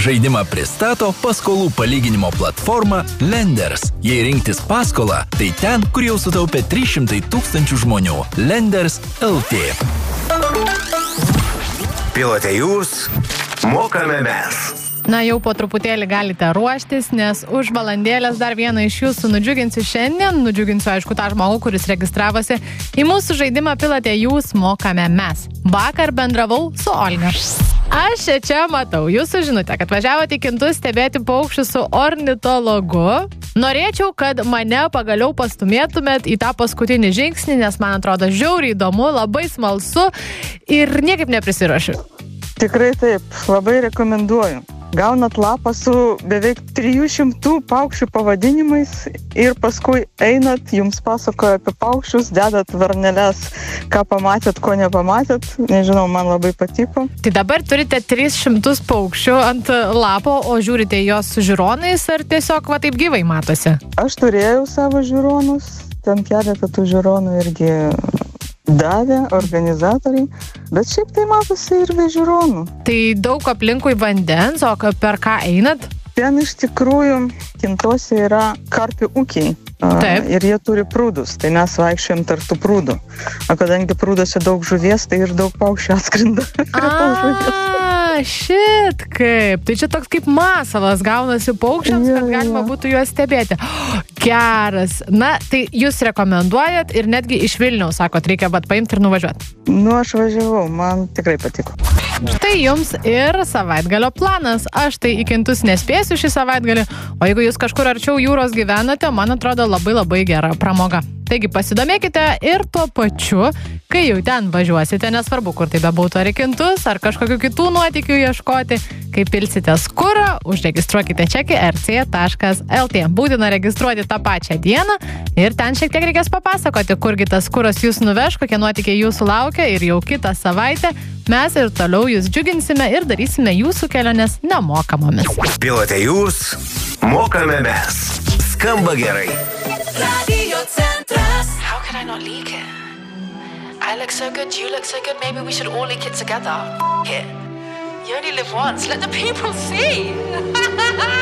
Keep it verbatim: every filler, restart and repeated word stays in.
Žaidimą pristato paskolų palyginimo platforma Lenders. Jei rinktis paskolą, tai ten, kur jau sutaupė trys šimtai tūkstančių žmonių. Lenders L T. Pilote jūs, mokame mes. Na, jau po truputėlį galite ruoštis, nes už valandėlės dar vieną iš jūsų nudžiuginsiu šiandien. Nudžiuginsiu, aišku, tą žmogų, kuris registravosi į mūsų žaidimą Pilote jūs, mokame mes. Vakar bendravau su Olga. Aš čia matau, jūs sužinote, kad važiavote į Kintus stebėti paukščių su ornitologu. Norėčiau, kad mane pagaliau pastumėtumėt į tą paskutinį žingsnį, nes man atrodo žiauriai įdomu, labai smalsu ir niekaip neprisiruošiu. Tikrai taip, labai rekomenduoju. Gaunat lapą su beveik trijų šimtų paukščių pavadinimais ir paskui einat, jums pasakoja apie paukščius, dedat varneles, ką pamatėt, ko nepamatėt. Nežinau, man labai patiko. Tai dabar turite tris šimtus paukščių ant lapo, o žiūrite jos su žiūronais ar tiesiog va taip gyvai matosi? Aš turėjau savo žiūronus, ten keletą tų žiūronų irgi davė organizatoriai, bet šiaip tai matosi ir be žiūronų. Tai daug aplinkui vandens, o per ką einat? Ten iš tikrųjų Kintuose yra karpių ūkiai. Taip. Ir jie turi prūdus, tai mes vaikščiojam tarp tų prūdų. O kadangi prūduose daug žuvies, tai ir daug paukščių atskrinda prie tos žuvies. A, šit kaip. Tai čia toks kaip masalas gaunasi paukščiams, kad galima būtų juos stebėti. Geras. Na, tai jūs rekomenduojat ir netgi iš Vilniaus, sakot, reikia vat paimti ir nuvažiuoti. Nu, aš važiavau, man tikrai patiko. Štai jums ir savaitgalio planas. Aš tai į Kintus nespėsiu šį savaitgalį, o jeigu jūs kažkur arčiau jūros gyvenate, man atrodo labai labai gera pramoga. Taigi pasidomėkite ir tuo pačiu, kai jau ten važiuosite, nesvarbu, kur tai bebūtų, ar į Kintus, ar kažkokių kitų nuotykių ieškoti, kai pilsite skurą, užregistruokite čekį r c taškas l t. Būtina registruoti tą pačią dieną ir ten šiek tiek reikės papasakoti, kurgi tas skuras jūs nuveš, kokie nuotykiai jūsų laukia ir jau kitą savaitę mes ir toliau jūs džiuginsime ir darysime jūsų keliones nemokamomis. Pilote jūs, mokame mes. Skamba gerai. Radio Centras. How can I not leak it? I look so good, you look so good, maybe we should all leak it together. F*** it. You only live once, let the people see.